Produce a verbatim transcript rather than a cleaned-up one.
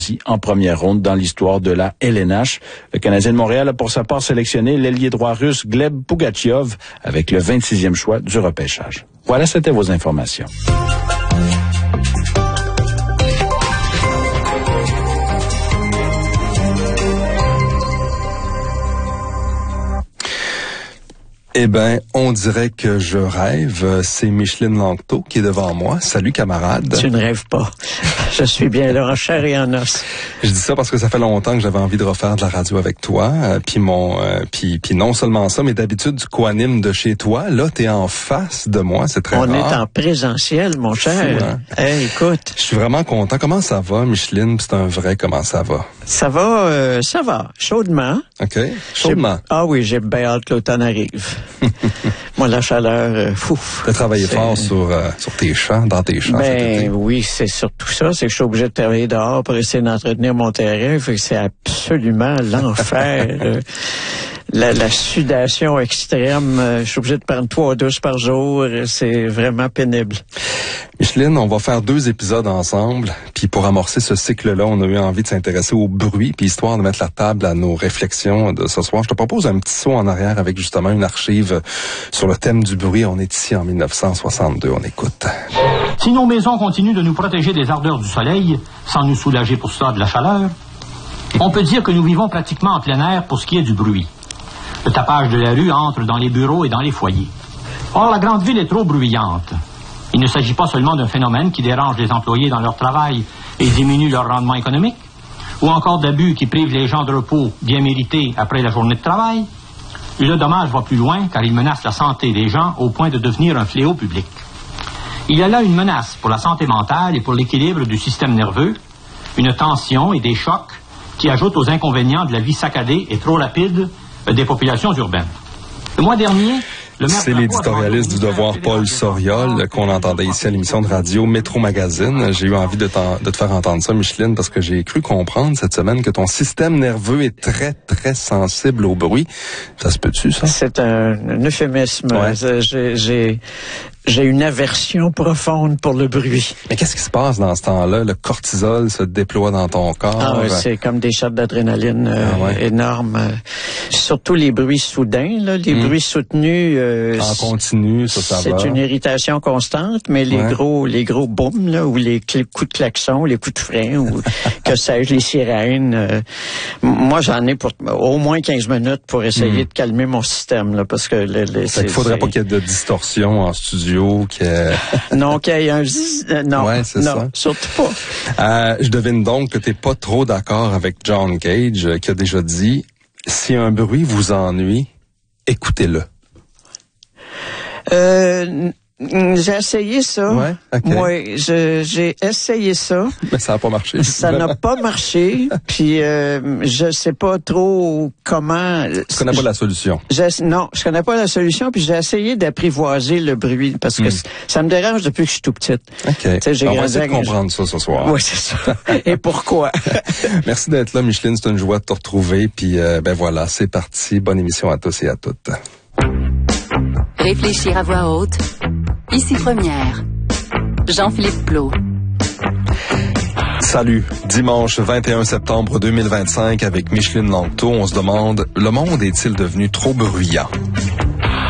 en première ronde dans l'histoire de la L N H. Le Canadien de Montréal a pour sa part sélectionné l'ailier droit russe Gleb Pugachev avec le vingt-sixième choix du repêchage. Voilà, c'était vos informations. Eh ben, on dirait que je rêve. C'est Micheline Langto qui est devant moi. Salut, camarade. Tu ne rêves pas. Je suis bien là, en chair et en os. Je dis ça parce que ça fait longtemps que j'avais envie de refaire de la radio avec toi. Euh, puis mon, euh, puis puis non seulement ça, mais d'habitude tu co-animes de chez toi. Là, t'es en face de moi. C'est très On rare. est en présentiel, mon cher. Fou, hein? Hey, écoute. Je suis vraiment content. Comment ça va, Micheline? C'est un vrai comment ça va. Ça va, euh, ça va, chaudement. OK. Chaudement. J'ai, ah oui, j'ai bien hâte que l'automne arrive. Moi, la chaleur, euh, fouf. T'as travaillé c'est... fort sur, euh, sur tes champs, dans tes champs. Ben oui, c'est surtout ça. C'est que je suis obligé de travailler dehors pour essayer d'entretenir mon terrain. Fait que c'est absolument l'enfer. La, la sudation extrême, je suis obligé de prendre trois douches par jour. C'est vraiment pénible. Micheline, on va faire deux épisodes ensemble. Puis pour amorcer ce cycle-là, on a eu envie de s'intéresser au bruit. Puis histoire de mettre la table à nos réflexions de ce soir, je te propose un petit saut en arrière avec justement une archive sur le thème du bruit. On est ici en dix-neuf cent soixante-deux. On écoute. Si nos maisons continuent de nous protéger des ardeurs du soleil, sans nous soulager pour ça de la chaleur, on peut dire que nous vivons pratiquement en plein air pour ce qui est du bruit. Le tapage de la rue entre dans les bureaux et dans les foyers. Or, la grande ville est trop bruyante. Il ne s'agit pas seulement d'un phénomène qui dérange les employés dans leur travail et diminue leur rendement économique, ou encore d'abus qui privent les gens de repos bien mérités après la journée de travail. Le dommage va plus loin car il menace la santé des gens au point de devenir un fléau public. Il y a là une menace pour la santé mentale et pour l'équilibre du système nerveux, une tension et des chocs qui ajoutent aux inconvénients de la vie saccadée et trop rapide des populations urbaines. Le mois dernier, le maire c'est l'éditorialiste du Devoir Paul Soriol qu'on entendait ici à l'émission de radio Métro Magazine. J'ai eu envie de, de te faire entendre ça, Micheline, parce que j'ai cru comprendre cette semaine que ton système nerveux est très, très sensible au bruit. Ça se peut-tu, ça? C'est un, un euphémisme. Ouais. J'ai... j'ai... J'ai une aversion profonde pour le bruit. Mais qu'est-ce qui se passe dans ce temps-là? Le cortisol se déploie dans ton corps. Ah ouais, c'est comme des shots d'adrénaline euh, ah ouais. énormes. Euh, surtout les bruits soudains, là, les mmh. bruits soutenus. Euh, en continu, ça, ça c'est va. C'est une irritation constante, mais les ouais. gros, les gros booms, là, ou les cl- coups de klaxon, les coups de frein, ou que sais-je, les sirènes. Euh, moi, j'en ai pour au moins quinze minutes pour essayer mmh. de calmer mon système, là, parce que le, le, c'est, il faudrait c'est... pas qu'il y ait de distorsion en studio. Que... non, qu'il y ait un zzz, euh, non, ouais, c'est non, ça. surtout pas. Euh, je devine donc que t'es pas trop d'accord avec John Cage, euh, qui a déjà dit « Si un bruit vous ennuie, écoutez-le. » Euh... J'ai essayé ça. Ouais, okay. Moi, je, j'ai essayé ça. Mais ça n'a pas marché. Ça n'a pas marché. Puis euh, je sais pas trop comment. Tu connais pas la solution. Non, je connais pas la solution. Puis j'ai essayé d'apprivoiser le bruit parce que mm. ça me dérange depuis que je suis tout petite. Ok. T'sais, j'ai on va essayer avec... de comprendre ça ce soir. Oui, c'est ça. Et pourquoi? Merci d'être là, Micheline. C'est une joie de te retrouver. Puis euh, ben voilà, c'est parti. Bonne émission à tous et à toutes. Réfléchir à voix haute. Ici Première. Jean-Philippe Plot. Salut. Dimanche vingt et un septembre deux mille vingt-cinq avec Micheline Langto, on se demande, le monde est-il devenu trop bruyant?